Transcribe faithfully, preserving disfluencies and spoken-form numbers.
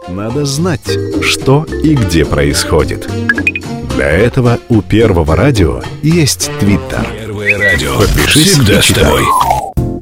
Надо знать, что и где происходит. Для этого у Первого радио есть Твиттер. Первое радио. Подпишись всегда и с читай. тобой.